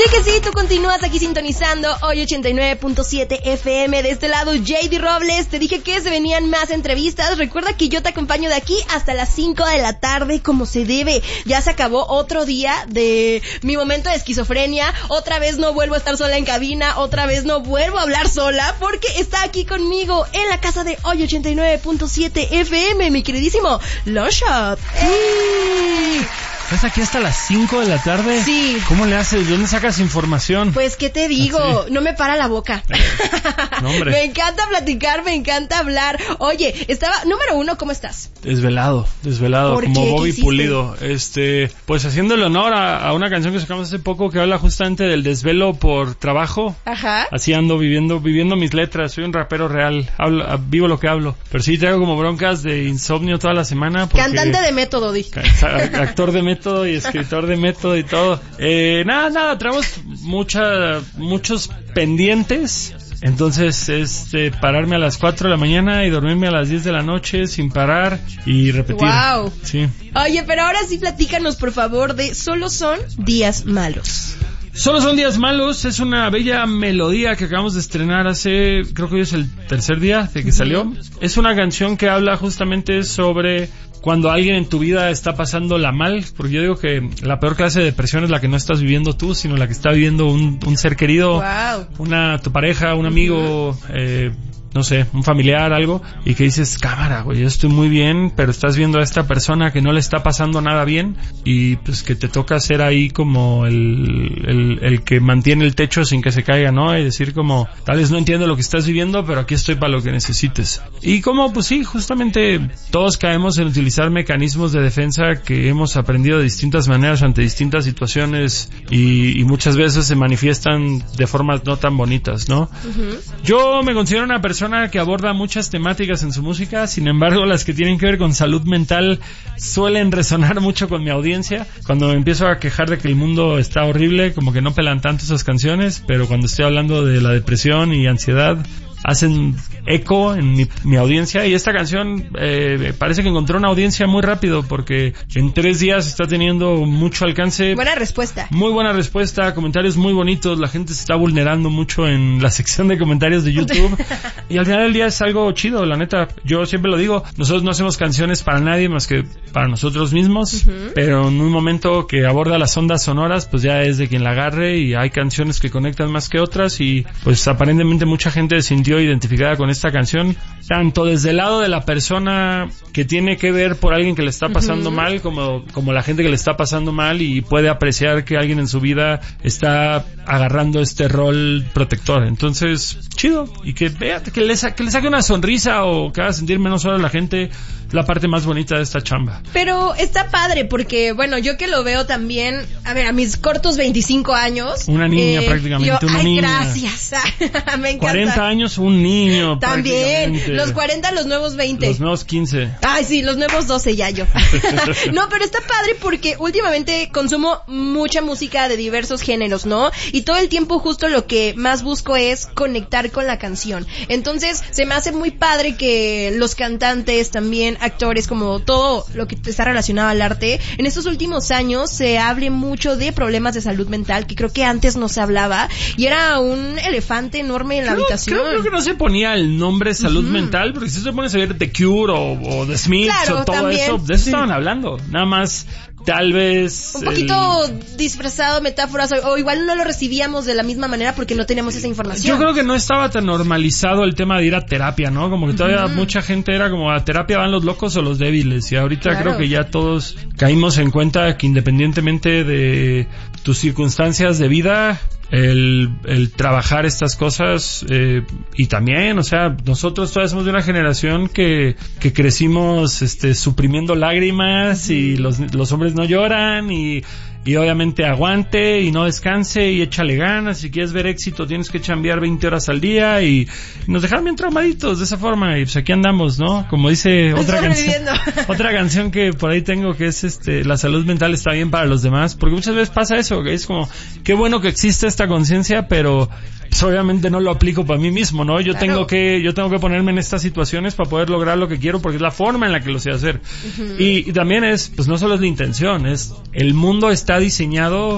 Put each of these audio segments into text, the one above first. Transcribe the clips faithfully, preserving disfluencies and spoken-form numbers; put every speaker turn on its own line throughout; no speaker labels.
que sí, tú continúas aquí sintonizando hoy ochenta y nueve punto siete F M. De este lado, J D Robles. Te dije que se venían más entrevistas. Recuerda que yo te acompaño de aquí hasta las cinco de la tarde, como se debe. Ya se acabó otro día de mi momento de esquizofrenia. Otra vez no vuelvo a estar sola en cabina. Otra vez no vuelvo a hablar sola, porque está aquí conmigo en la casa de hoy ochenta y nueve punto siete F M, mi queridísimo Loshot. ¡Ey!
¿Estás aquí hasta las cinco de la tarde?
Sí.
¿Cómo le haces? ¿De dónde sacas información?
Pues, ¿qué te digo?
¿Ah, sí?
No me para la boca.
No, hombre.
Me encanta platicar, me encanta hablar. Oye, estaba... Número uno, ¿cómo estás?
Desvelado, desvelado,
¿Por
como
qué?
Bobby
¿Qué
Pulido. Este, pues haciéndole honor a, a una canción que sacamos hace poco que habla justamente del desvelo por trabajo.
Ajá.
Así ando viviendo, viviendo mis letras. Soy un rapero real. Hablo, vivo lo que hablo. Pero sí traigo como broncas de insomnio toda la semana. Porque...
Cantante de método, di.
Actor de método y escritor de método y todo. Eh, nada, nada, traemos mucha, muchos pendientes. Entonces, este, pararme a las cuatro de la mañana y dormirme a las diez de la noche sin parar y repetir.
Wow.
Sí.
Oye, pero ahora sí platícanos, por favor, de Solo son días malos.
Solo son días malos es una bella melodía que acabamos de estrenar hace, creo que hoy es el tercer día de que salió. Es una canción que habla justamente sobre cuando alguien en tu vida está pasándola mal, porque yo digo que la peor clase de depresión es la que no estás viviendo tú, sino la que está viviendo un, un ser querido,
wow.
una tu pareja, un amigo, uh-huh. eh, no sé, un familiar, algo, y que dices, cámara, güey, yo estoy muy bien, pero estás viendo a esta persona que no le está pasando nada bien, y pues que te toca ser ahí como el, el, el que mantiene el techo sin que se caiga, ¿no? Y decir como, tal vez no entiendo lo que estás viviendo, pero aquí estoy para lo que necesites. Y como, pues sí, justamente todos caemos en utilizar mecanismos de defensa que hemos aprendido de distintas maneras ante distintas situaciones, y, y muchas veces se manifiestan de formas no tan bonitas, ¿no? Uh-huh. Yo me considero una persona que aborda muchas temáticas en su música, sin embargo las que tienen que ver con salud mental suelen resonar mucho con mi audiencia. Cuando me empiezo a quejar de que el mundo está horrible, como que no pelan tanto esas canciones, pero cuando estoy hablando de la depresión y ansiedad, hacen eco en mi, mi audiencia, y esta canción eh, parece que encontró una audiencia muy rápido porque en tres días está teniendo mucho alcance.
Buena respuesta.
Muy buena respuesta, comentarios muy bonitos, la gente se está vulnerando mucho en la sección de comentarios de YouTube y al final del día es algo chido, la neta. Yo siempre lo digo, nosotros no hacemos canciones para nadie más que para nosotros mismos, uh-huh. pero en un momento que aborda las ondas sonoras, pues ya es de quien la agarre, y hay canciones que conectan más que otras, y pues aparentemente mucha gente se sintió identificada con esta canción, tanto desde el lado de la persona que tiene que ver por alguien que le está pasando uh-huh. mal, como, como la gente que le está pasando mal y puede apreciar que alguien en su vida está agarrando este rol protector. Entonces, chido, y que vea, que le, sa- que le saque una sonrisa o que haga sentir menos solo a la gente, la parte más bonita de esta chamba.
Pero está padre porque, bueno, yo que lo veo también, a ver, a mis cortos veinticinco años.
Una niña
eh,
prácticamente,
yo,
una
ay,
niña.
Gracias. Me encanta.
cuarenta años, un niño.
También, los cuarenta, los nuevos veinte.
Los nuevos quince.
Ay, sí, los nuevos doce ya yo. No, pero está padre porque últimamente consumo mucha música de diversos géneros, ¿no? Y todo el tiempo justo lo que más busco es conectar con la canción. Entonces, se me hace muy padre que los cantantes también, actores, como todo lo que está relacionado al arte, en estos últimos años se hable mucho de problemas de salud mental, que creo que antes no se hablaba, y era un elefante enorme en la
creo,
habitación.
Creo, creo que no se ponía el nombre salud uh-huh. mental, porque si se pones a ver The Cure o, o The Smiths
claro,
o todo
también.
eso, de eso sí. estaban hablando. Nada más, tal vez...
Un poquito el... disfrazado, metáforas, o, o igual no lo recibíamos de la misma manera porque no teníamos esa información.
Yo creo que no estaba tan normalizado el tema de ir a terapia, ¿no? Como que todavía uh-huh. mucha gente era como, a terapia van los locos o los débiles, y ahorita claro. creo que ya todos caímos en cuenta que independientemente de tus circunstancias de vida, el, el trabajar estas cosas, eh, y también, o sea, nosotros todavía somos de una generación que, que crecimos, este, suprimiendo lágrimas, y los, los hombres no lloran, y, y obviamente aguante y no descanse y échale ganas. Si quieres ver éxito tienes que chambear veinte horas al día, y, y nos dejaron bien traumaditos de esa forma, y pues aquí andamos, ¿no? Como dice otra canción, otra canción que por ahí tengo, que es este, la salud mental está bien para los demás, porque muchas veces pasa eso, que es como, qué bueno que existe esta conciencia, pero pues obviamente no lo aplico para mí mismo, ¿no? Yo claro. tengo que, yo tengo que ponerme en estas situaciones para poder lograr lo que quiero, porque es la forma en la que lo sé hacer. Uh-huh. Y, y también es, pues no solo es la intención, es, el mundo está diseñado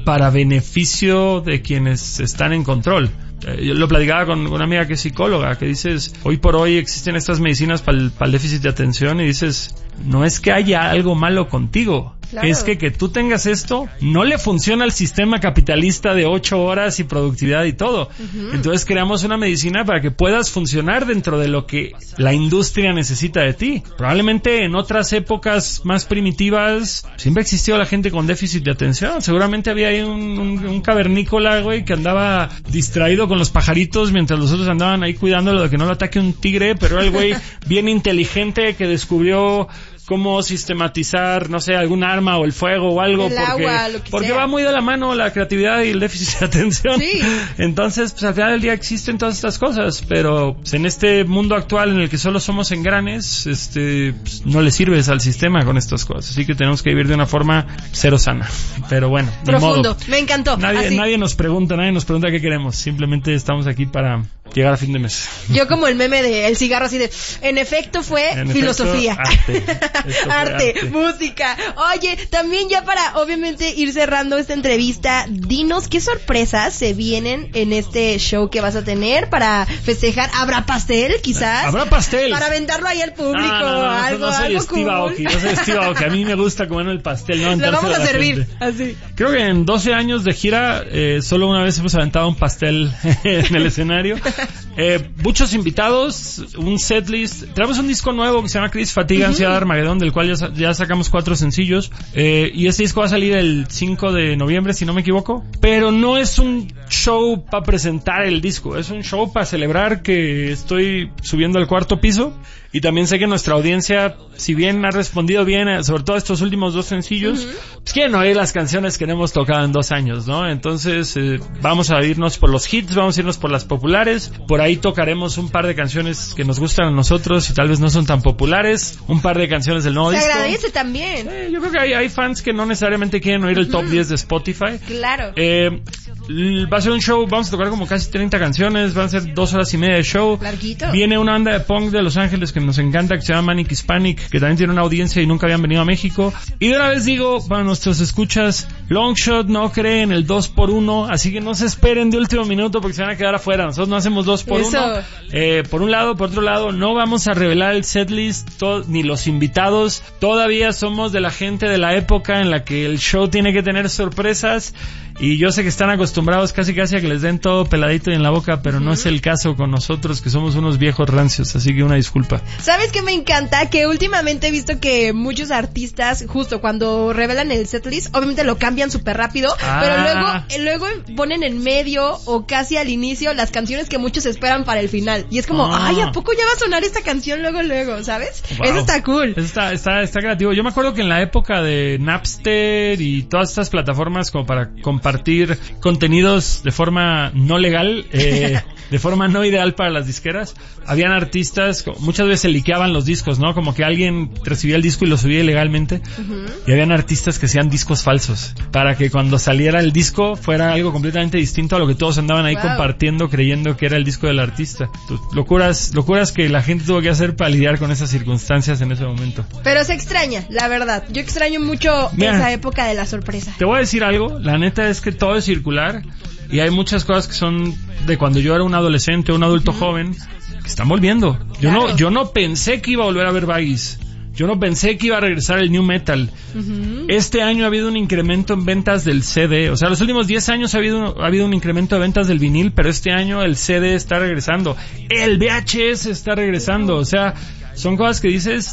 para beneficio de quienes están en control. Yo lo platicaba con una amiga que es psicóloga, que dices, hoy por hoy existen estas medicinas para el, para el déficit de atención, y dices, no es que haya algo malo contigo, claro. Es que que tú tengas esto no le funciona al sistema capitalista de ocho horas y productividad y todo. Uh-huh. Entonces creamos una medicina para que puedas funcionar dentro de lo que la industria necesita de ti. Probablemente en otras épocas más primitivas siempre existió la gente con déficit de atención. Seguramente había ahí un, un, un cavernícola, güey, que andaba distraído con los pajaritos mientras los otros andaban ahí cuidándolo de que no lo ataque un tigre, pero era el güey bien inteligente que descubrió cómo sistematizar, no sé, algún arma o el fuego o algo,
el
porque,
agua, lo que
porque
sea.
Va muy de la mano la creatividad y el déficit de atención.
Sí.
Entonces, pues al final del día existen todas estas cosas, pero pues, en este mundo actual en el que solo somos engranes, este, pues, no le sirves al sistema con estas cosas, así que tenemos que vivir de una forma cero sana. Pero bueno,
profundo,
ni modo.
Me encantó.
Nadie, nadie nos pregunta, nadie nos pregunta qué queremos, simplemente estamos aquí para llegar a fin de mes.
Yo como el meme de el cigarro así de, en efecto fue en filosofía.
Efecto, arte.
Arte, arte, música. Oye, también ya para obviamente ir cerrando esta entrevista, dinos qué sorpresas se vienen en este show que vas a tener para festejar. ¿Habrá pastel, quizás?
¿Habrá pastel?
Para aventarlo ahí al público.
No, no, no,
algo,
no, no soy
algo
Steve
cool.
Aoki, no soy Steve Aoki. A mí me gusta comer el pastel, no
lo vamos a servir,
gente.
así.
Creo que en doce años de gira, eh, solo una vez hemos aventado un pastel en el escenario. Eh, muchos invitados, un setlist. Tenemos un disco nuevo que se llama Chris Fatiga, uh-huh. Ansiedad Armagedón, del cual ya, ya sacamos cuatro sencillos. Eh, y este disco va a salir el cinco de noviembre, si no me equivoco. Pero no es un show para presentar el disco, es un show para celebrar que estoy subiendo al cuarto piso. Y también sé que nuestra audiencia, si bien ha respondido bien, sobre todo estos últimos dos sencillos, uh-huh. pues quieren oír las canciones que no hemos tocado en dos años, ¿no? Entonces, eh, vamos a irnos por los hits, vamos a irnos por las populares. Por ahí tocaremos un par de canciones que nos gustan a nosotros y tal vez no son tan populares. Un par de canciones del nuevo
Se
disco.
Se agradece también.
Eh, yo creo que hay, hay fans que no necesariamente quieren oír el top uh-huh. diez de Spotify.
Claro.
Eh, va a ser un show, vamos a tocar como casi treinta canciones, van a ser dos horas y media de show.
Larguito.
Viene una banda de punk de Los Ángeles que nos encanta, que se llama Manic Hispanic, que también tiene una audiencia y nunca habían venido a México. Y de una vez digo, para nuestros escuchas, Longshot no cree en el dos por uno, así que no se esperen de último minuto porque se van a quedar afuera. Nosotros no hacemos dos por uno. Eh, por un lado, por otro lado, no vamos a revelar el setlist, to- ni los invitados. Todavía somos de la gente de la época en la que el show tiene que tener sorpresas. Y yo sé que están acostumbrados casi casi a que les den todo peladito y en la boca, pero no es el caso con nosotros, que somos unos viejos rancios, así que una disculpa.
¿Sabes qué me encanta? Que últimamente he visto que muchos artistas, justo cuando revelan el setlist, obviamente lo cambian súper rápido, ah. pero luego luego ponen en medio o casi al inicio las canciones que muchos esperan para el final. Y es como, ah. ay, ¿a poco ya va a sonar esta canción luego, luego? ¿Sabes? Wow. Eso está cool.
Eso está, está, está creativo. Yo me acuerdo que en la época de Napster y todas estas plataformas como para compartir compartir contenidos de forma no legal, eh, de forma no ideal para las disqueras. Habían artistas, muchas veces se liqueaban los discos, ¿no? Como que alguien recibía el disco y lo subía ilegalmente. Uh-huh. Y habían artistas que hacían discos falsos para que cuando saliera el disco fuera algo completamente distinto a lo que todos andaban ahí wow. compartiendo, creyendo que era el disco del artista. Entonces, locuras, locuras que la gente tuvo que hacer para lidiar con esas circunstancias en ese momento.
Pero se extraña, la verdad. Yo extraño mucho Mira, esa época de la sorpresa.
Te voy a decir algo, la neta es que todo es circular y hay muchas cosas que son de cuando yo era un adolescente o un adulto uh-huh. joven que están volviendo. Yo claro. no yo no pensé que iba a volver a ver Baggies. Yo no pensé que iba a regresar el new metal. Uh-huh. Este año ha habido un incremento en ventas del C D. O sea, los últimos diez años ha habido, ha habido un incremento de ventas del vinil, pero este año el C D está regresando. El V H S está regresando. O sea, son cosas que dices,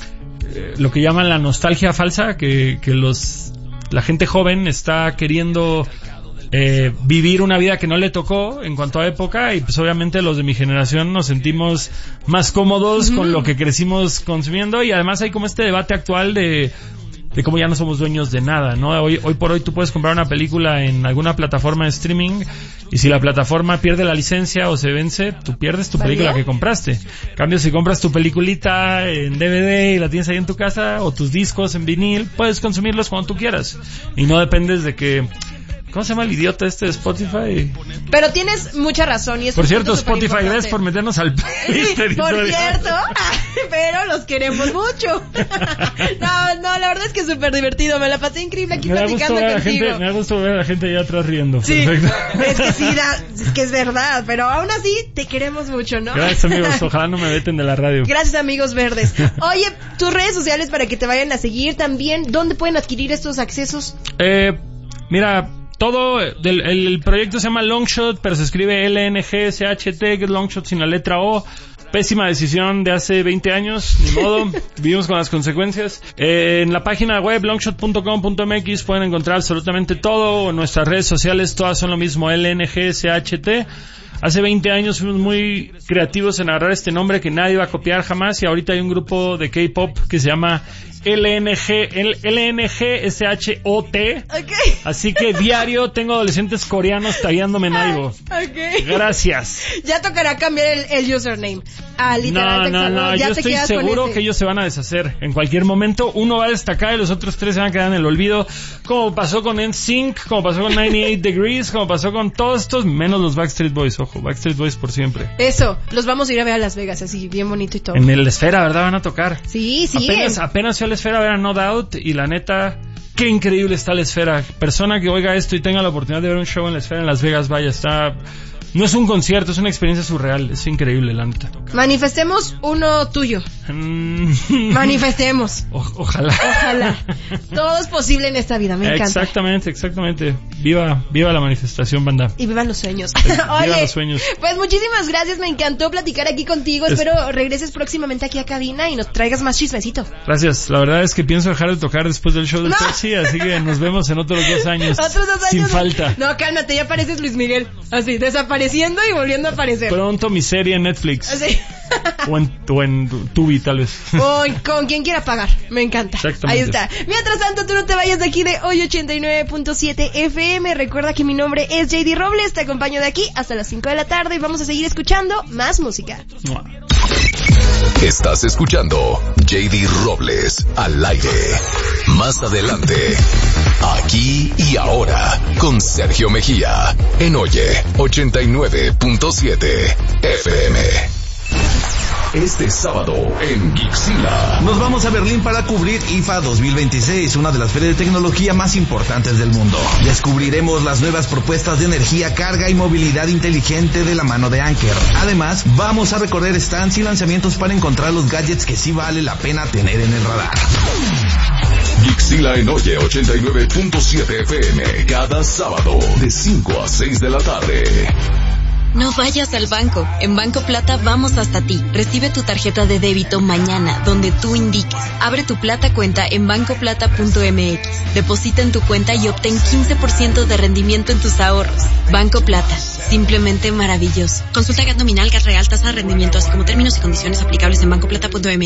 eh, lo que llaman la nostalgia falsa, que, que los la gente joven está queriendo eh, vivir una vida que no le tocó en cuanto a época, y pues obviamente los de mi generación nos sentimos más cómodos uh-huh. con lo que crecimos consumiendo, y además hay como este debate actual de de cómo ya no somos dueños de nada, ¿no? Hoy, hoy por hoy tú puedes comprar una película en alguna plataforma de streaming y si la plataforma pierde la licencia o se vence, tú pierdes tu película ¿Vale? que compraste. En cambio, si compras tu peliculita en D V D y la tienes ahí en tu casa, o tus discos en vinil, puedes consumirlos cuando tú quieras. Y no dependes de que... ¿Cómo se llama el idiota este de Spotify?
Pero tienes mucha razón. Y es
por cierto, Spotify, gracias por meternos al
playlist. Sí, por cierto, pero los queremos mucho. No, no, la verdad es que es súper divertido. Me la pasé increíble aquí
me
platicando
contigo.
Gente,
me da gusto ver a la gente allá atrás riendo.
Sí,
perfecto.
Es que sí, da, es que es verdad, pero aún así te queremos mucho, ¿no?
Gracias, amigos. Ojalá no me veten de la radio.
Gracias, amigos verdes. Oye, tus redes sociales para que te vayan a seguir también. ¿Dónde pueden adquirir estos accesos?
Eh, mira, todo del, el, el proyecto se llama Longshot, pero se escribe L N G S H T, que es Longshot sin la letra O. Pésima decisión de hace veinte años, ni modo, vivimos con las consecuencias. Eh, en la página web longshot punto com punto m x pueden encontrar absolutamente todo. En nuestras redes sociales todas son lo mismo, L N G S H T. Hace veinte años fuimos muy creativos en agarrar este nombre que nadie va a copiar jamás, y ahorita hay un grupo de K-pop que se llama L N G, L N G S H O T.
Okay.
Así que diario tengo adolescentes coreanos tallándome en algo.
Okay.
Gracias.
Ya tocará cambiar el, el username. Ah, literal.
No, no, no,
ya
yo
te
estoy seguro que ellos se van a deshacer. En cualquier momento uno va a destacar y los otros tres se van a quedar en el olvido, como pasó con N Sync, como pasó con noventa y ocho Degrees, como pasó con todos estos, menos los Backstreet Boys. Ojo, Backstreet Boys por siempre.
Eso, los vamos a ir a ver a Las Vegas, así, bien bonito y todo.
En el Esfera, ¿verdad? Van a tocar.
Sí, sí.
Apenas, apenas fui a la Esfera a ver a No Doubt, y la neta, qué increíble está la Esfera. Persona que oiga esto y tenga la oportunidad de ver un show en la Esfera en Las Vegas, vaya, está... No es un concierto, es una experiencia surreal, es increíble, la neta.
Manifestemos uno tuyo. Manifestemos.
O, ojalá.
Ojalá. Todo es posible en esta vida, me encanta.
Exactamente, exactamente. Viva, viva la manifestación, banda.
Y vivan los sueños.
Viva
Oye,
los sueños.
Pues muchísimas gracias, me encantó platicar aquí contigo. Es... Espero regreses próximamente aquí a cabina y nos traigas más chismecito.
Gracias, la verdad es que pienso dejar de tocar después del show del no. Pepsi, así que nos vemos en otros dos años.
Otros dos años.
Sin falta.
No, cálmate, ya pareces Luis Miguel. Así, desapareciendo y volviendo a aparecer.
Pronto mi serie en Netflix.
Sí.
O en, o en Tubi, tal vez.
O con quien quiera pagar. Me encanta. Ahí está. Mientras tanto, tú no te vayas de aquí de hoy ochenta y nueve punto siete F M. Recuerda que mi nombre es J D Robles. Te acompaño de aquí hasta las cinco de la tarde y vamos a seguir escuchando más música.
Estás escuchando J D Robles al aire. Más adelante, aquí y ahora, con Sergio Mejía, en Oye ochenta y nueve punto siete F M. Este sábado en Gixila
nos vamos a Berlín para cubrir I F A dos mil veintiséis, una de las ferias de tecnología más importantes del mundo. Descubriremos las nuevas propuestas de energía, carga y movilidad inteligente de la mano de Anker. Además, vamos a recorrer stands y lanzamientos para encontrar los gadgets que sí vale la pena tener en el radar.
Gixila en Oye ochenta y nueve punto siete F M, cada sábado de cinco a seis de la tarde.
No vayas al banco. En Banco Plata vamos hasta ti. Recibe tu tarjeta de débito mañana, donde tú indiques. Abre tu Plata cuenta en banco plata punto m x. Deposita en tu cuenta y obtén quince por ciento de rendimiento en tus ahorros. Banco Plata. Simplemente maravilloso. Consulta G A T nominal, G A T real, tasa de rendimiento, así como términos y condiciones aplicables en banco plata punto m x.